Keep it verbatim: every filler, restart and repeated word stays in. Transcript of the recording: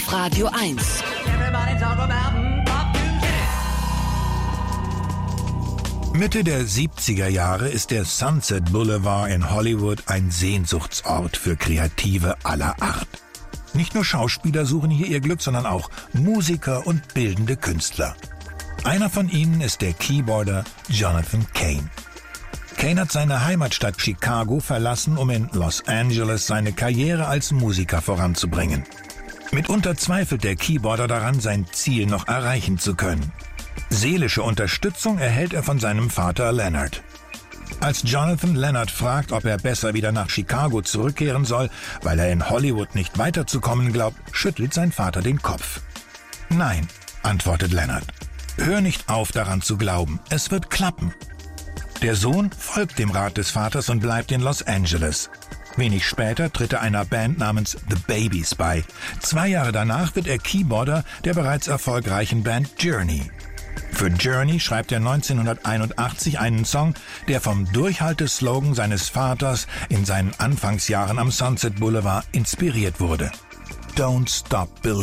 auf Radio eins. Mitte der siebziger Jahre ist der Sunset Boulevard in Hollywood ein Sehnsuchtsort für Kreative aller Art. Nicht nur Schauspieler suchen hier ihr Glück, sondern auch Musiker und bildende Künstler. Einer von ihnen ist der Keyboarder Jonathan Cain. Cain hat seine Heimatstadt Chicago verlassen, um in Los Angeles seine Karriere als Musiker voranzubringen. Mitunter zweifelt der Keyboarder daran, sein Ziel noch erreichen zu können. Seelische Unterstützung erhält er von seinem Vater Leonard. Als Jonathan Leonard fragt, ob er besser wieder nach Chicago zurückkehren soll, weil er in Hollywood nicht weiterzukommen glaubt, schüttelt sein Vater den Kopf. Nein, antwortet Leonard. Hör nicht auf, daran zu glauben. Es wird klappen. Der Sohn folgt dem Rat des Vaters und bleibt in Los Angeles. Wenig später tritt er einer Band namens The Babies bei. Zwei Jahre danach wird er Keyboarder der bereits erfolgreichen Band Journey. Für Journey schreibt er neunzehnhunderteinundachtzig einen Song, der vom Durchhalteslogan seines Vaters in seinen Anfangsjahren am Sunset Boulevard inspiriert wurde. Don't stop believing.